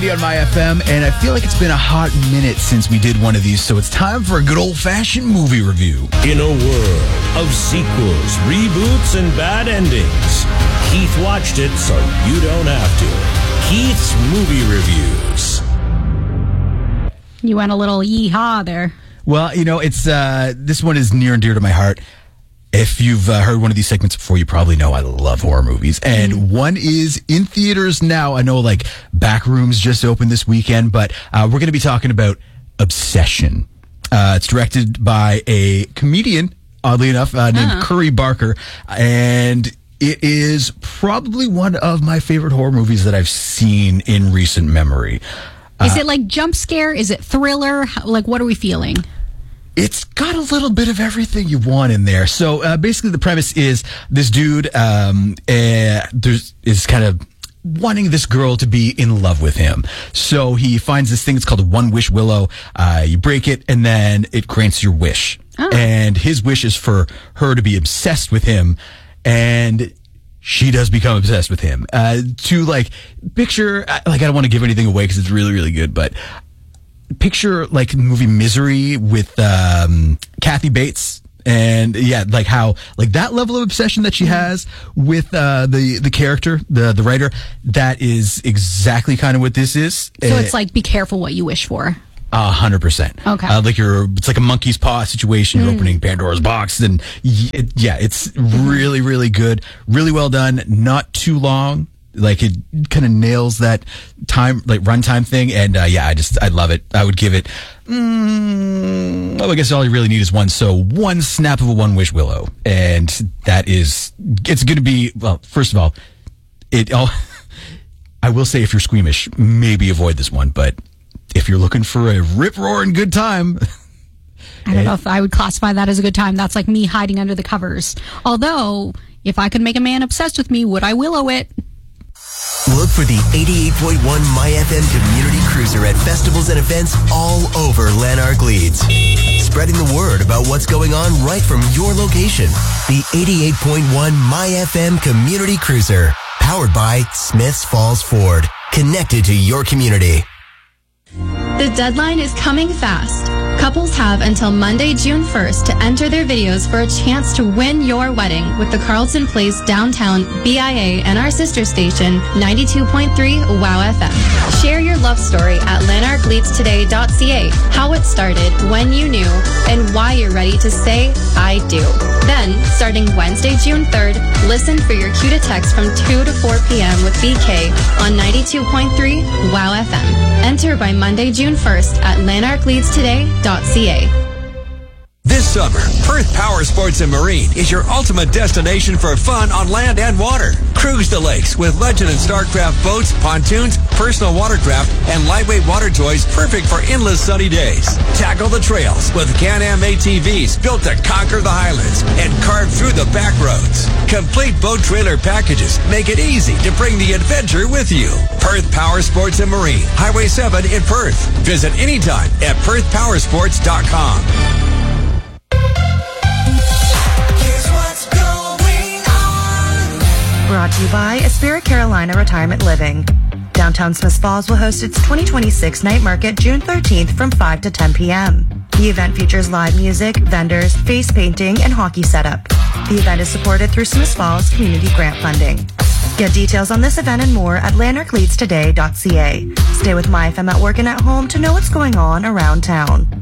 On My FM, and I feel like it's been a hot minute since we did one of these, so it's time for a good old-fashioned movie review. In a world of sequels, reboots, and bad endings, Keith watched it so you don't have to. Keith's Movie Reviews. You went a little yeehaw there. Well, you know, it's this one is near and dear to my heart. If you've heard one of these segments before, you probably know I love horror movies. And one is in theaters now. I know, like, Backrooms just opened this weekend, but we're going to be talking about Obsession. It's directed by a comedian, oddly enough, named Curry Barker. And it is probably one of my favorite horror movies that I've seen in recent memory. Is it like jump scare? Is it thriller? Like, what are we feeling? It's got a little bit of everything you want in there. So basically the premise is this dude is kind of wanting this girl to be in love with him. So he finds this thing, it's called a one-wish willow. You break it, and then it grants your wish. And his wish is for her to be obsessed with him, and she does become obsessed with him. To, like, picture, like, I don't want to give anything away because it's really, really good, but picture, like, the movie Misery with Kathy Bates, and yeah, like how, like, that level of obsession that she has with the character, the writer, that is exactly kind of what this is. So it's like, be careful what you wish for. 100%. Okay. It's like a monkey's paw situation. You're opening Pandora's box, and it's really, really good, really well done, not too long. Like, it kind of nails that time, like, runtime thing. And, I love it. I would give it, I guess all you really need is one. So one snap of a one-wish willow. And it's going to be, well, first of all, I will say, if you're squeamish, maybe avoid this one. But if you're looking for a rip-roaring good time, I don't know if I would classify that as a good time. That's like me hiding under the covers. Although, if I could make a man obsessed with me, would I willow it? Look for the 88.1 MyFM Community Cruiser at festivals and events all over Lanark Leeds. Spreading the word about what's going on right from your location. The 88.1 MyFM Community Cruiser. Powered by Smiths Falls Ford. Connected to your community. The deadline is coming fast. Couples have until Monday, June 1st to enter their videos for a chance to win your wedding with the Carlton Place Downtown BIA and our sister station, 92.3 WOW FM. Share your love story at lanarkleadstoday.ca, how it started, when you knew, and why you're ready to say, I do. Then, starting Wednesday, June 3rd, listen for your cue to text from 2 to 4 p.m. with BK on 92.3 WOW FM. Enter by Monday, June 1st at lanarkleadstoday.ca. This summer, Perth Power Sports and Marine is your ultimate destination for fun on land and water. Cruise the lakes with Legend and Starcraft boats, pontoons, personal watercraft, and lightweight water toys perfect for endless sunny days. Tackle the trails with Can-Am ATVs built to conquer the highlands and carve through the back roads. Complete boat trailer packages make it easy to bring the adventure with you. Perth Power Sports and Marine, Highway 7 in Perth. Visit anytime at perthpowersports.com. Brought to you by Aspira Carolina Retirement Living. Downtown Smiths Falls will host its 2026 Night Market June 13th from 5 to 10 p.m. The event features live music, vendors, face painting, and hockey setup. The event is supported through Smiths Falls Community Grant Funding. Get details on this event and more at lanarkleadstoday.ca. Stay with MyFM at work and at home to know what's going on around town.